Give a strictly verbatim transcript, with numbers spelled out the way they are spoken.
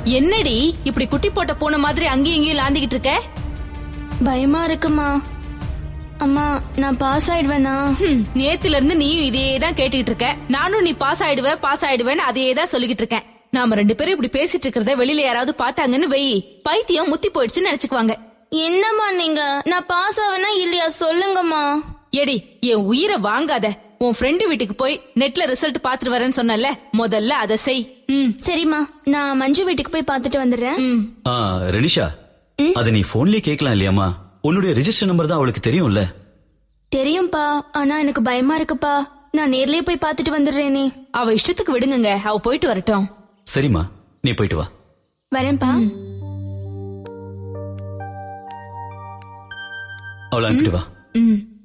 என்னடி இப்படி குட்டி போட்ட பூனை மாதிரி அங்கேயும் இங்கேயும் லாந்திக்கிட்டு இருக்க? பயமா இருக்குமா. அம்மா நான் பாஸ் ஆயிடுவேனா? நேத்துல இருந்து நீயும் இதையேதான் கேட்டுக்கிட்டு இருக்க. நானும் நீ பாஸ் ஆயிடுவ பாஸ் ஆயிடுவேன்னு அதையேதான் சொல்லிக்கிட்டு இருக்கேன். நாம ரெண்டு பேரும் இப்படி பேசிட்டு இருக்கிறத வெளியில யாராவது பாத்தாங்கன்னு வெயி, பைத்தியம் முத்தி போயிடுச்சுன்னு நினைச்சுக்குவாங்க. என்னம்மா நீங்க? நான் பாஸ் ஆவேனா இல்லையா சொல்லுங்கம்மா. எடி என் உயிரை வாங்காத. உன் ஃப்ரெண்டு வீட்டுக்கு போய் நெட்ல ரிசல்ட் பாத்துட்டு வரேன்னு சொன்னல, முதல்ல அதை செய். ம் சரிம்மா, நான் மஞ்சு வீட்டுக்கு போய் பாத்துட்டு வந்துடுறேன். ரெனிஷா, அத நீ போன்லயே கேட்கலாம் இல்லையாமா? உன்னுடைய ரெஜிஸ்டர் நம்பர் தான் அவளுக்கு தெரியும்ல. தெரியும்பா, ஆனா எனக்கு பயமா இருக்குப்பா. நான் நேர்லயே போய் பாத்துட்டு வந்துடுறேனே. அவ இஷ்டத்துக்கு விடுங்க, அவ போயிட்டு வரட்டும். சரிம்மா, நீ போயிட்டு வா. வரேன்பா. அவளை அனுப்பிட்டு வா. ம்